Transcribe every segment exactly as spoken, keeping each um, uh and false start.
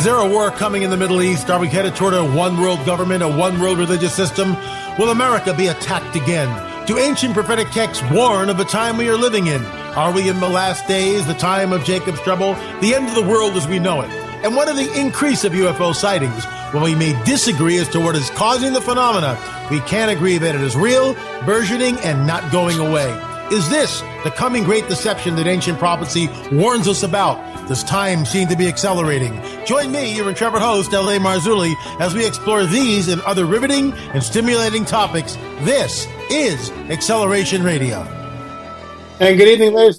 Is there a war coming in the Middle East? Are we headed toward a one-world government, a one-world religious system? Will America be attacked again? Do ancient prophetic texts warn of the time we are living in? Are we in the last days, the time of Jacob's trouble, the end of the world as we know it? And what of the increase of U F O sightings? While we may disagree as to what is causing the phenomena, we can agree that it is real, burgeoning, and not going away. Is this the coming great deception that ancient prophecy warns us about? Does time seem to be accelerating? Join me, your intrepid host, L A. Marzulli, as we explore these and other riveting and stimulating topics. This is Acceleration Radio. And good evening, ladies.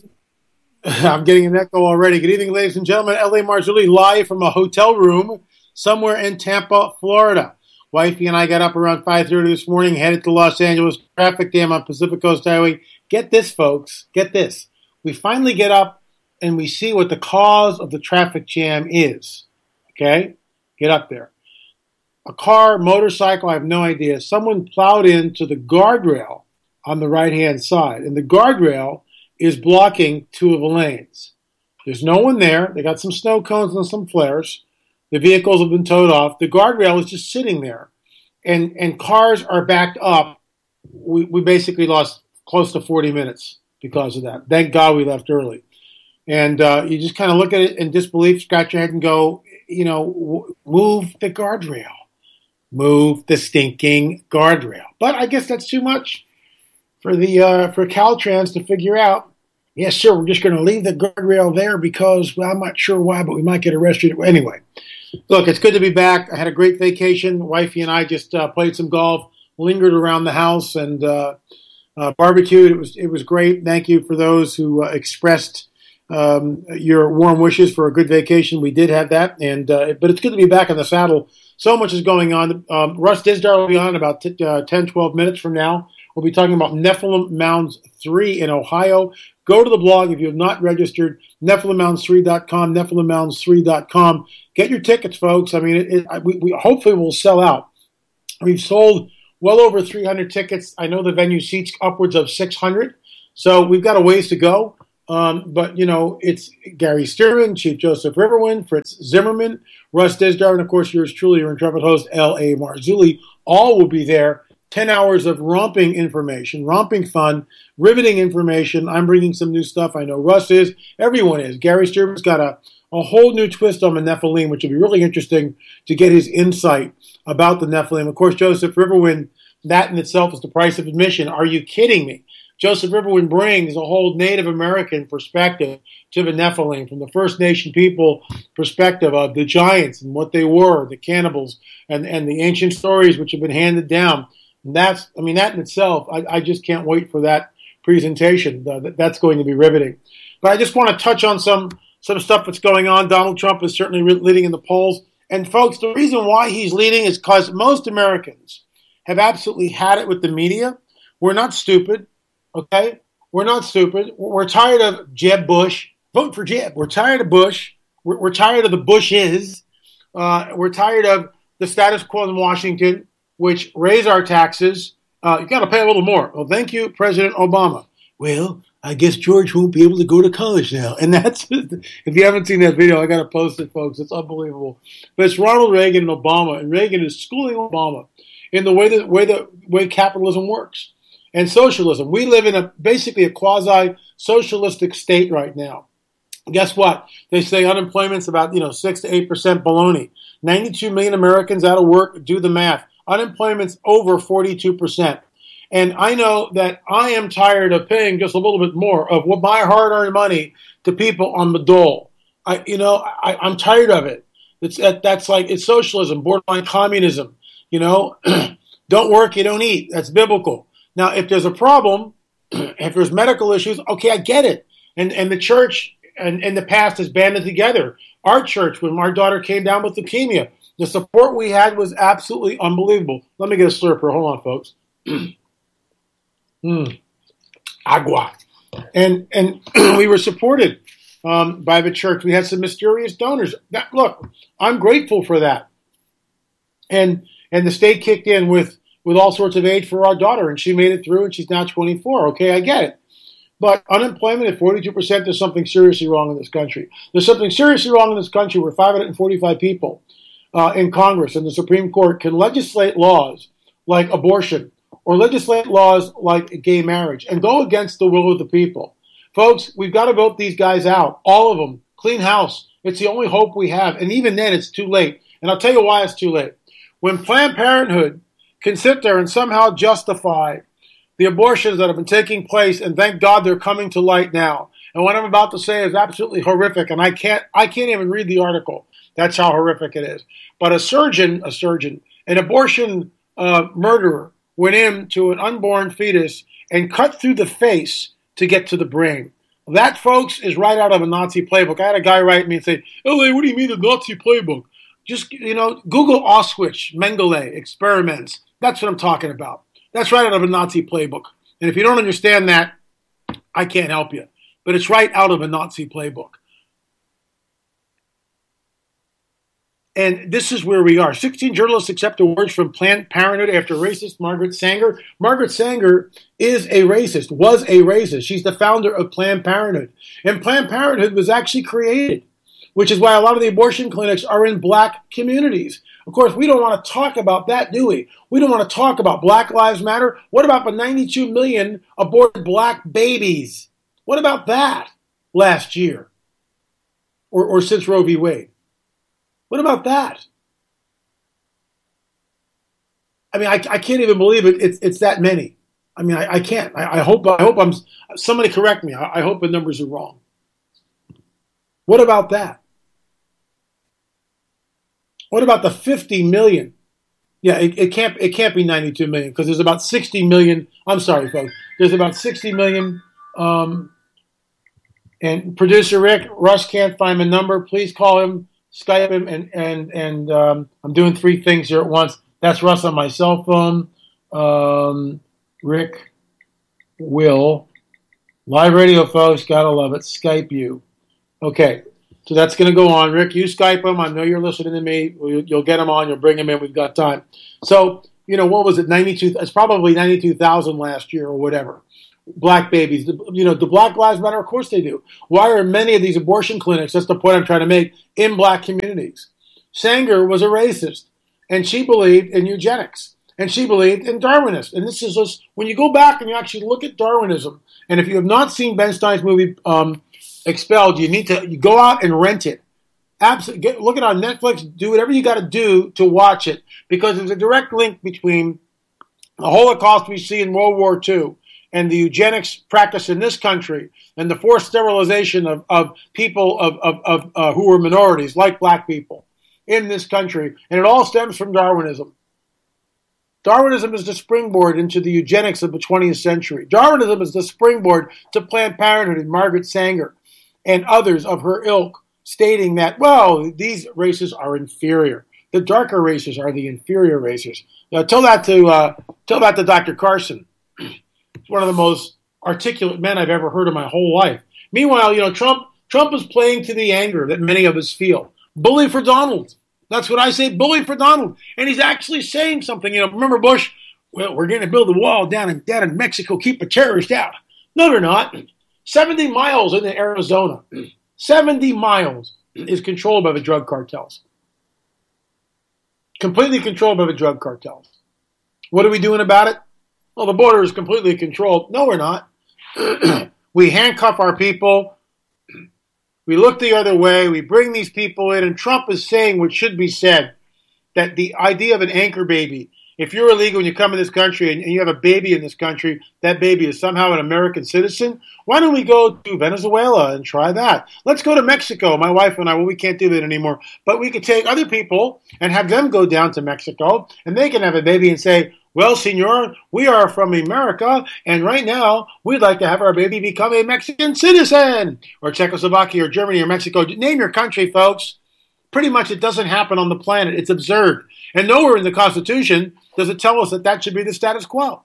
I'm getting an echo already. Good evening, ladies and gentlemen. L A. Marzulli live from a hotel room somewhere in Tampa, Florida. Wifey and I got up around five thirty this morning, headed to Los Angeles. Traffic jam on Pacific Coast Highway. Get this, folks. Get this. We finally get up and we see what the cause of the traffic jam is. Okay? Get up there. A car, motorcycle, I have no idea. Someone plowed into the guardrail on the right-hand side. And the guardrail is blocking two of the lanes. There's no one there. They got some snow cones and some flares. The vehicles have been towed off. The guardrail is just sitting there. And and cars are backed up. We, we basically lost close to forty minutes because of that. Thank God we left early. And uh, you just kind of look at it in disbelief, scratch your head and go, you know, w- move the guardrail. Move the stinking guardrail. But I guess that's too much for the uh, for Caltrans to figure out. Yes, sir, we're just going to leave the guardrail there because, well, I'm not sure why, but we might get arrested. Anyway, look, it's good to be back. I had a great vacation. Wifey and I just uh, played some golf, lingered around the house, and uh, uh, barbecued. It was it was great. Thank you for those who uh, expressed um, your warm wishes for a good vacation. We did have that, and uh, but it's good to be back in the saddle. So much is going on. Um, Russ Dizdar will be on in about t- uh, ten, twelve minutes from now. We'll be talking about Nephilim Mounds three in Ohio. Go to the blog if you have not registered, Nephilim Mounds three dot com, Nephilim Mounds three dot com. Get your tickets, folks. I mean, it, it, we, we hopefully will sell out. We've sold well over three hundred tickets. I know the venue seats upwards of six hundred, so we've got a ways to go. Um, but, you know, it's Gary Stearman, Chief Joseph Riverwind, Fritz Zimmerman, Russ Dizdar, and, of course, yours truly, your intrepid host, L A. Marzulli. All will be there. ten hours of romping information, romping fun, riveting information. I'm bringing some new stuff. I know Russ is. Everyone is. Gary Stearman's got a, a whole new twist on the Nephilim, which will be really interesting to get his insight about the Nephilim. Of course, Joseph Riverwind, that in itself is the price of admission. Are you kidding me? Joseph Riverwind brings a whole Native American perspective to the Nephilim, from the First Nation people perspective of the giants and what they were, the cannibals, and, and the ancient stories which have been handed down. And that's, I mean, that in itself, I, I just can't wait for that presentation. That's going to be riveting. But I just want to touch on some, some stuff that's going on. Donald Trump is certainly leading in the polls. And folks, the reason why he's leading is because most Americans have absolutely had it with the media. We're not stupid. Okay, we're not stupid. We're tired of Jeb Bush. Vote for Jeb. We're tired of Bush. We're, we're tired of the Bushes. Uh, we're tired of the status quo in Washington, which raise our taxes. Uh, you got to pay a little more. Well, thank you, President Obama. Well, I guess George won't be able to go to college now. And that's, if you haven't seen that video, I got to post it, folks. It's unbelievable. But it's Ronald Reagan and Obama, and Reagan is schooling Obama in the way that way the way capitalism works. And socialism. We live in a basically a quasi-socialistic state right now. Guess what? They say unemployment's about, you know, six to eight percent baloney. ninety-two million Americans out of work. Do the math. Unemployment's over forty-two percent. And I know that I am tired of paying just a little bit more of what my hard-earned money to people on the dole. I, you know, I, I'm tired of it. It's that, that's like, it's socialism, borderline communism. You know, don't work, you don't eat. That's biblical. Now, if there's a problem, if there's medical issues, okay, I get it. And and the church and in the past has banded together. Our church, when our daughter came down with leukemia, the support we had was absolutely unbelievable. Let me get a slurper. Hold on, folks. mm. Agua. And and we were supported um, by the church. We had some mysterious donors. That, look, I'm grateful for that. And and the state kicked in with with all sorts of aid for our daughter, and she made it through, and she's now twenty-four. Okay, I get it. But unemployment at forty-two percent, there's something seriously wrong in this country. There's something seriously wrong in this country where five hundred forty-five people uh, in Congress and the Supreme Court can legislate laws like abortion or legislate laws like gay marriage and go against the will of the people. Folks, we've got to vote these guys out, all of them. Clean house. It's the only hope we have. And even then, it's too late. And I'll tell you why it's too late. When Planned Parenthood can sit there and somehow justify the abortions that have been taking place, and thank God they're coming to light now. And what I'm about to say is absolutely horrific, and I can't I can't even read the article. That's how horrific it is. But a surgeon, a surgeon, an abortion uh, murderer went into an unborn fetus and cut through the face to get to the brain. That, folks, is right out of a Nazi playbook. I had a guy write me and say, L A, what do you mean a Nazi playbook? Just, you know, Google Auschwitz, Mengele, experiments. That's what I'm talking about. That's right out of a Nazi playbook. And if you don't understand that, I can't help you. But it's right out of a Nazi playbook. And this is where we are. sixteen journalists accept awards from Planned Parenthood after racist Margaret Sanger. Margaret Sanger is a racist, was a racist. She's the founder of Planned Parenthood. And Planned Parenthood was actually created, which is why a lot of the abortion clinics are in black communities. Of course, we don't want to talk about that, do we? We don't want to talk about Black Lives Matter. What about the ninety-two million aborted black babies? What about that last year? Or, or since Roe v. Wade? What about that? I mean, I, I can't even believe it. It's, it's that many. I mean, I, I can't. I, I hope I hope I'm. Somebody correct me. I, I hope the numbers are wrong. What about that? What about the fifty million? Yeah, it, it can't it can't be ninety-two million because there's about sixty million. I'm sorry, folks. There's about sixty million. Um, and producer Rick, Russ can't find the number. Please call him, Skype him, and and and um, I'm doing three things here at once. That's Russ on my cell phone. Um, Rick will live radio, folks. Gotta love it. Skype you. Okay, so that's going to go on. Rick, you Skype him. I know you're listening to me. You'll get him on. You'll bring him in. We've got time. So, you know, what was it? ninety-two. It's probably ninety-two thousand last year or whatever. Black babies. You know, do Black Lives Matter? Of course they do. Why are many of these abortion clinics, that's the point I'm trying to make, in black communities? Sanger was a racist, and she believed in eugenics, and she believed in Darwinism. And this is just, when you go back and you actually look at Darwinism, and if you have not seen Ben Stein's movie um, Expelled, you need to you go out and rent it. Absolutely, get, look it on Netflix. Do whatever you got to do to watch it, because there's a direct link between the Holocaust we see in World War Two and the eugenics practice in this country and the forced sterilization of, of people of, of, of uh, who were minorities, like black people, in this country. And it all stems from Darwinism. Darwinism is the springboard into the eugenics of the twentieth century. Darwinism is the springboard to Planned Parenthood and Margaret Sanger and others of her ilk, stating that, well, these races are inferior. The darker races are the inferior races. Now, tell that to uh, tell that to Doctor Carson. He's one of the most articulate men I've ever heard in my whole life. Meanwhile, you know, Trump Trump is playing to the anger that many of us feel. Bully for Donald. That's what I say, bully for Donald. And he's actually saying something. You know, remember Bush? Well, we're going to build a wall down in, down in Mexico, keep the terrorists out. No, they're not. seventy miles into Arizona. seventy miles is controlled by the drug cartels. Completely controlled by the drug cartels. What are we doing about it? Well, the border is completely controlled. No, we're not. We handcuff our people. We look the other way. We bring these people in. And Trump is saying what should be said, that the idea of an anchor baby, if you're illegal and you come in this country and you have a baby in this country, that baby is somehow an American citizen. Why don't we go to Venezuela and try that? Let's go to Mexico. My wife and I, well, we can't do that anymore. But we could take other people and have them go down to Mexico, and they can have a baby and say, well, senor, we are from America, and right now we'd like to have our baby become a Mexican citizen, or Czechoslovakia or Germany or Mexico. Name your country, folks. Pretty much it doesn't happen on the planet. It's absurd. And nowhere in the Constitution does it tell us that that should be the status quo.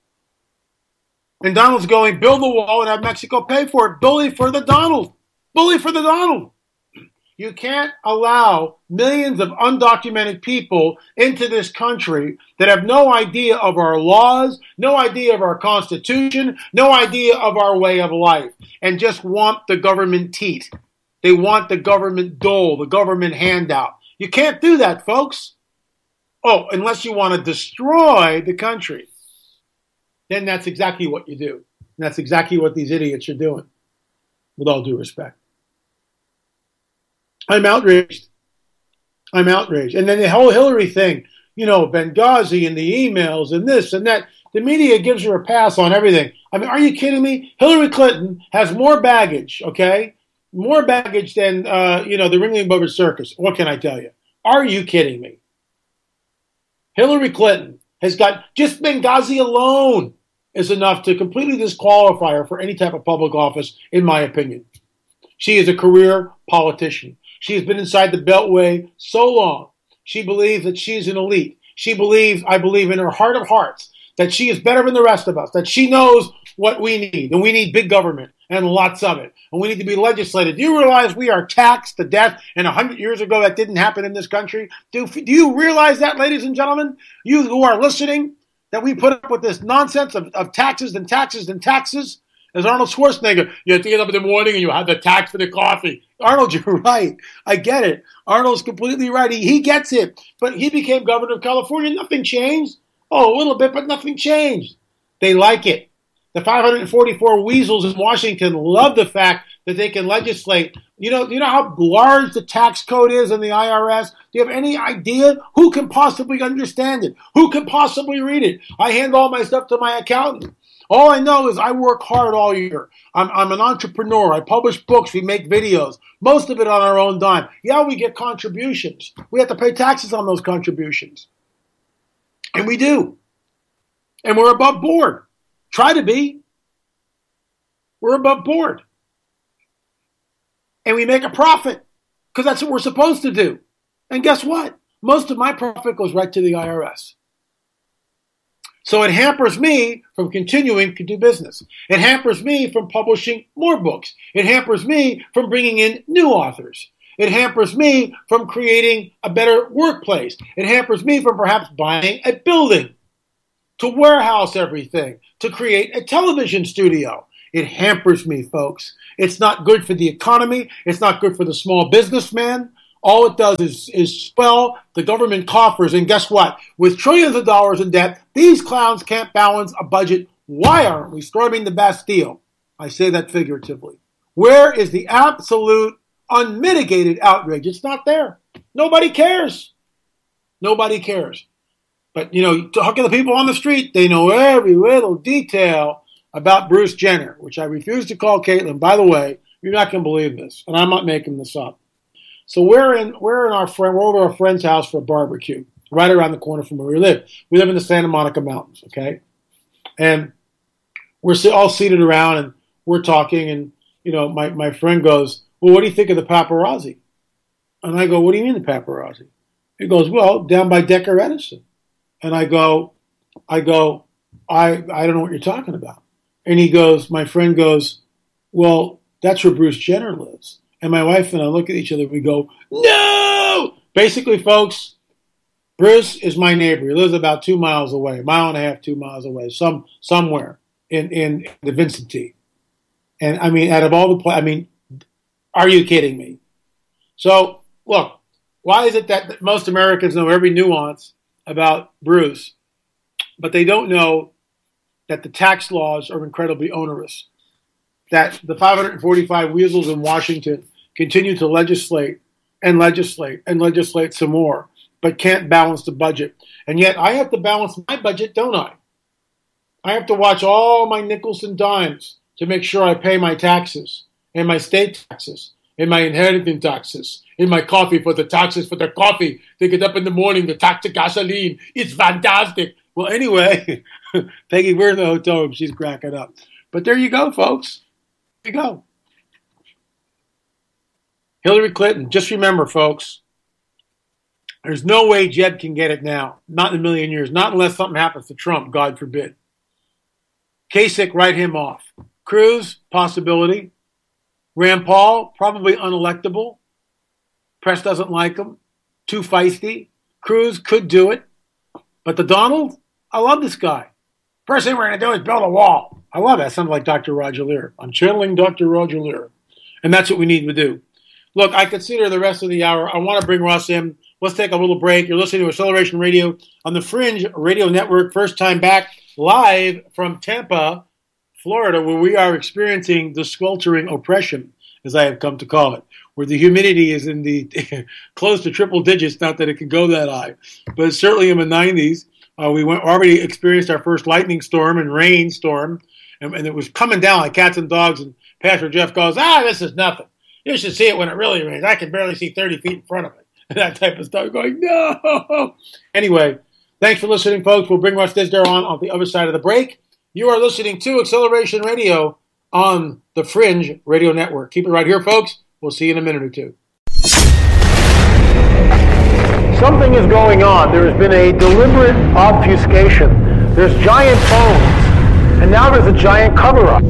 And Donald's going, build the wall and have Mexico pay for it. Bully for the Donald. Bully for the Donald. You can't allow millions of undocumented people into this country that have no idea of our laws, no idea of our Constitution, no idea of our way of life, and just want the government teat. They want the government dole, the government handout. You can't do that, folks. Oh, unless you want to destroy the country. Then that's exactly what you do. And that's exactly what these idiots are doing, with all due respect. I'm outraged. I'm outraged. And then the whole Hillary thing, you know, Benghazi and the emails and this and that. The media gives her a pass on everything. I mean, are you kidding me? Hillary Clinton has more baggage, okay? More baggage than, uh, you know, the Ringling Brothers Circus. What can I tell you? Are you kidding me? Hillary Clinton has got, just Benghazi alone is enough to completely disqualify her for any type of public office, in my opinion. She is a career politician. She has been inside the Beltway so long. She believes that she is an elite. She believes, I believe in her heart of hearts, that she is better than the rest of us, that she knows what we need, and we need big government and lots of it, and we need to be legislated. Do you realize we are taxed to death, and one hundred years ago that didn't happen in this country? Do, do you realize that, ladies and gentlemen, you who are listening, that we put up with this nonsense of, of taxes and taxes and taxes? As Arnold Schwarzenegger, you have to get up in the morning and you have the tax for the coffee. Arnold, you're right. I get it. Arnold's completely right. He, he gets it. But he became governor of California. Nothing changed. Oh, a little bit, but nothing changed. They like it. The five hundred forty-four weasels in Washington love the fact that they can legislate. You know, you know how large the tax code is in the I R S? Do you have any idea? Who can possibly understand it? Who can possibly read it? I hand all my stuff to my accountant. All I know is I work hard all year. I'm, I'm an entrepreneur. I publish books. We make videos. Most of it on our own dime. Yeah, we get contributions. We have to pay taxes on those contributions. And we do. And we're above board. Try to be. We're above board. And we make a profit because that's what we're supposed to do. And guess what? Most of my profit goes right to the I R S. So it hampers me from continuing to do business. It hampers me from publishing more books. It hampers me from bringing in new authors. It hampers me from creating a better workplace. It hampers me from perhaps buying a building to warehouse everything, to create a television studio. It hampers me, folks. It's not good for the economy. It's not good for the small businessman. All it does is, is swell the government coffers. And guess what? With trillions of dollars in debt, these clowns can't balance a budget. Why aren't we storming the Bastille? I say that figuratively. Where is the absolute unmitigated outrage? It's not there. Nobody cares. Nobody cares. But, you know, talking to the people on the street, they know every little detail about Bruce Jenner, which I refuse to call Caitlyn. By the way, you're not going to believe this, and I'm not making this up. So we're in we're in our friend we're over our friend's house for a barbecue, right around the corner from where we live. We live in the Santa Monica Mountains, okay? And we're all seated around and we're talking, and you know, my, my friend goes, "Well, what do you think of the paparazzi?" And I go, "What do you mean the paparazzi?" He goes, "Well, down by Decker Edison." And I go, I go, I I don't know what you're talking about. And he goes, my friend goes, "Well, that's where Bruce Jenner lives." And my wife and I look at each other, we go, "No!" Basically, folks, Bruce is my neighbor. He lives about two miles away, a mile and a half, two miles away, some somewhere in, in the Vincente. And I mean, out of all the, I mean, are you kidding me? So, look, why is it that most Americans know every nuance about Bruce, but they don't know that the tax laws are incredibly onerous? That the five hundred forty-five weasels in Washington continue to legislate and legislate and legislate some more, but can't balance the budget. And yet I have to balance my budget, don't I? I have to watch all my nickels and dimes to make sure I pay my taxes and my state taxes and my inheritance taxes and my coffee for the taxes for the coffee. They get up in the morning, the tax of gasoline. It's fantastic. Well, anyway, Peggy, we're in the hotel room. She's cracking up. But there you go, folks. There you go. Hillary Clinton, just remember, folks, there's no way Jeb can get it now. Not in a million years. Not unless something happens to Trump, God forbid. Kasich, write him off. Cruz, possibility. Rand Paul, probably unelectable. Press doesn't like him. Too feisty. Cruz could do it. But the Donald, I love this guy. First thing we're going to do is build a wall. I love that. Sounds like Doctor Roger Lear. I'm channeling Doctor Roger Lear. And that's what we need to do. Look, I consider the rest of the hour. I want to bring Ross in. Let's take a little break. You're listening to Acceleration Radio on the Fringe Radio Network. First time back live from Tampa, Florida, where we are experiencing the sweltering oppression, as I have come to call it, where the humidity is in the close to triple digits. Not that it could go that high, but it's certainly in the nineties. Uh, we went, already experienced our first lightning storm and rain storm, and, and it was coming down like cats and dogs. And Pastor Jeff goes, ah, this is nothing. You should see it when it really rains. I can barely see thirty feet in front of it. And that type of stuff. Going, no. Anyway, thanks for listening, folks. We'll bring Russ Disdale on on the other side of the break. You are listening to Acceleration Radio on the Fringe Radio Network. Keep it right here, folks. We'll see you in a minute or two. Something is going on. There has been a deliberate obfuscation. There's giant phones, and now there's a giant cover-up.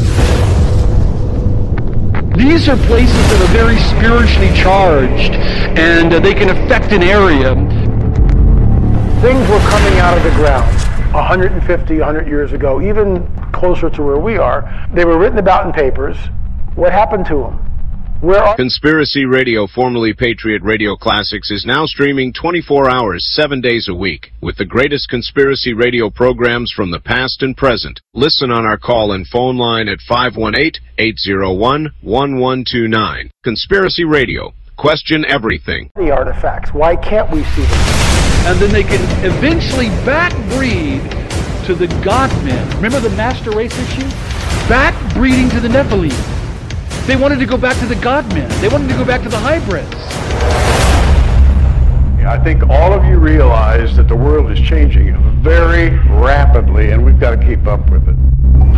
These are places that are very spiritually charged, and uh, they can affect an area. Things were coming out of the ground one hundred fifty, one hundred years ago, even closer to where we are. They were written about in papers. What happened to them? Where are Conspiracy Radio, formerly Patriot Radio Classics, is now streaming twenty-four hours, seven days a week, with the greatest conspiracy radio programs from the past and present. Listen on our call and phone line at five one eight, eight zero one, one one two nine. Conspiracy Radio. Question everything. The artifacts. Why can't we see them? And then they can eventually backbreed to the God-men. Remember the master race issue? Backbreeding to the Nephilim. They wanted to go back to the God-men. They wanted to go back to the hybrids. I think all of you realize that the world is changing very rapidly, and we've got to keep up with it.